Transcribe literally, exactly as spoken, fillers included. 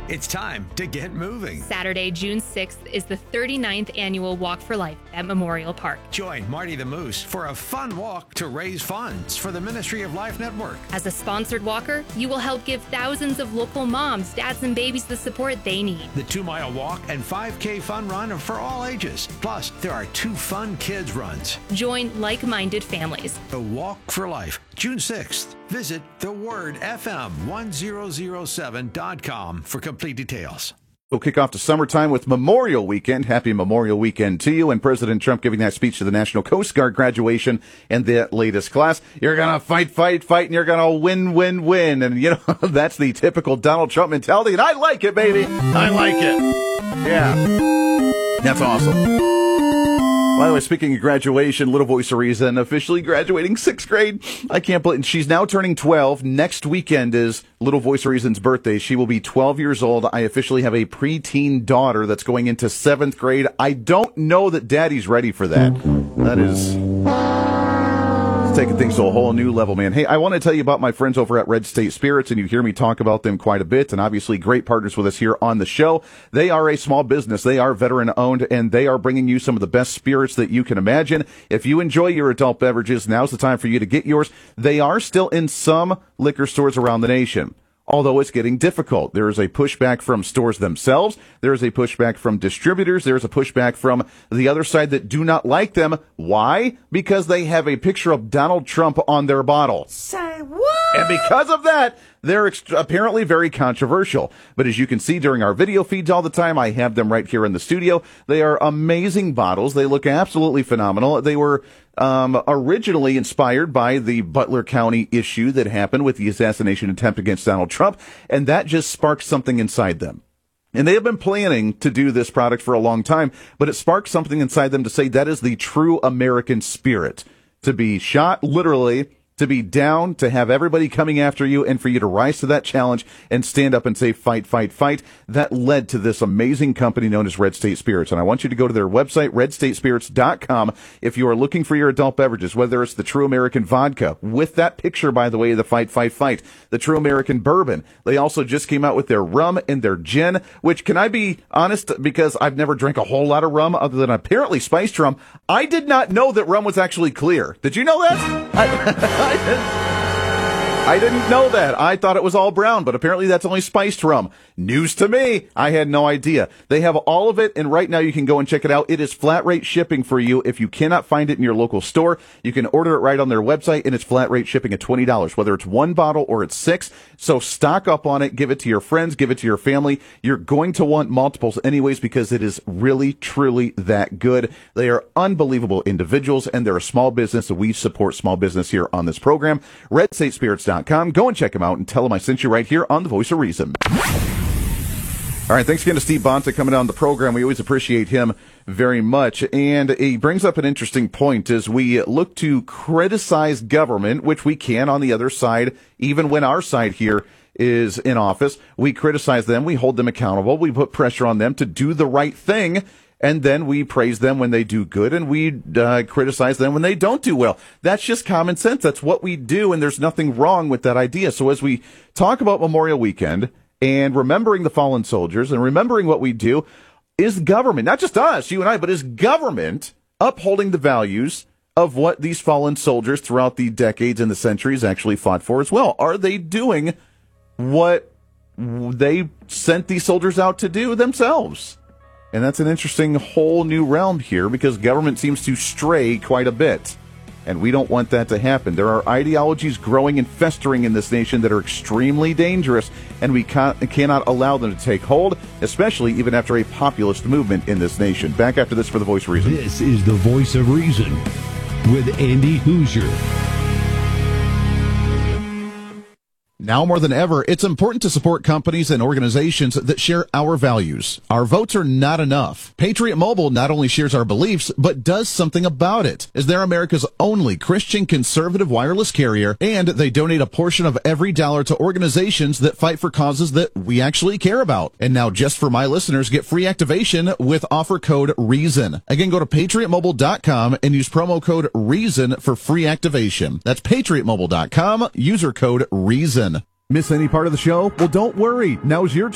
It's time to get moving. Saturday, June sixth is the thirty-ninth annual Walk for Life at Memorial Park. Join Marty the Moose for a fun walk to raise funds for the Ministry of Life Network. As a sponsored walker, you will help give thousands of local moms, dads, and babies the support they need. The two-mile walk and five K fun run are for all ages. Plus, there are two fun kids runs. Join like-minded families. The Walk for Life, June sixth. Visit the word F M one thousand seven dot com for complete details. We'll kick off the summertime with Memorial Weekend. Happy Memorial Weekend to you. And President Trump giving that speech to the National Coast Guard graduation and that latest class. You're going to fight, fight, fight, and you're going to win, win, win. And, you know, that's the typical Donald Trump mentality. And I like it, baby. I like it. Yeah. That's awesome. By the way, speaking of graduation, Little Voice of Reason officially graduating sixth grade. I can't believe she's now turning twelve. Next weekend is Little Voice of Reason's birthday. She will be twelve years old. I officially have a preteen daughter that's going into seventh grade. I don't know that Daddy's ready for that. That is taking things to a whole new level, man. Hey, I want to tell you about my friends over at Red State Spirits, and you hear me talk about them quite a bit, and obviously great partners with us here on the show. They are a small business. They are veteran-owned, and they are bringing you some of the best spirits that you can imagine. If you enjoy your adult beverages, now's the time for you to get yours. They are still in some liquor stores around the nation, although it's getting difficult. There is a pushback from stores themselves. There is a pushback from distributors. There's a pushback from the other side that do not like them. Why? Because they have a picture of Donald Trump on their bottle. Say what? And because of that, they're ext- apparently very controversial. But as you can see during our video feeds all the time, I have them right here in the studio. They are amazing bottles. They look absolutely phenomenal. They were um, originally inspired by the Butler County issue that happened with the assassination attempt against Donald Trump, and that just sparked something inside them. And they have been planning to do this product for a long time, but it sparked something inside them to say that is the true American spirit. To be shot, literally, to be down, to have everybody coming after you, and for you to rise to that challenge and stand up and say, fight, fight, fight. That led to this amazing company known as Red State Spirits. And I want you to go to their website, red state spirits dot com, if you are looking for your adult beverages, whether it's the True American Vodka, with that picture, by the way, the fight, fight, fight, the True American Bourbon. They also just came out with their rum and their gin, which, can I be honest, because I've never drank a whole lot of rum other than apparently spiced rum, I did not know that rum was actually clear. Did you know that? I, I I didn't know that. I thought it was all brown, but apparently that's only spiced rum. News to me. I had no idea. They have all of it, and right now you can go and check it out. It is flat rate shipping for you. If you cannot find it in your local store, you can order it right on their website, and it's flat rate shipping at twenty dollars, whether it's one bottle or it's six. So stock up on it. Give it to your friends. Give it to your family. You're going to want multiples anyways because it is really, truly that good. They are unbelievable individuals, and they're a small business, and we support small business here on this program. red state spirits dot com. Go and check them out and tell them I sent you right here on The Voice of Reason. All right, thanks again to Steve Bonta coming on the program. We always appreciate him very much. And he brings up an interesting point as we look to criticize government, which we can on the other side, even when our side here is in office. We criticize them, we hold them accountable, we put pressure on them to do the right thing, and then we praise them when they do good, and we uh, criticize them when they don't do well. That's just common sense. That's what we do, and there's nothing wrong with that idea. So as we talk about Memorial Weekend and remembering the fallen soldiers and remembering what we do, is government, not just us, you and I, but is government upholding the values of what these fallen soldiers throughout the decades and the centuries actually fought for as well? Are they doing what they sent these soldiers out to do themselves? And that's an interesting whole new realm here because government seems to stray quite a bit. And we don't want that to happen. There are ideologies growing and festering in this nation that are extremely dangerous, and we can't, cannot allow them to take hold, especially even after a populist movement in this nation. Back after this for The Voice of Reason. This is The Voice of Reason with Andy Hoosier. Now more than ever, it's important to support companies and organizations that share our values. Our votes are not enough. Patriot Mobile not only shares our beliefs, but does something about it, as they're America's only Christian conservative wireless carrier, and they donate a portion of every dollar to organizations that fight for causes that we actually care about. And now, just for my listeners, get free activation with offer code REASON. Again, go to patriot mobile dot com and use promo code REASON for free activation. That's patriot mobile dot com, user code REASON. Miss any part of the show? Well, don't worry. Now's your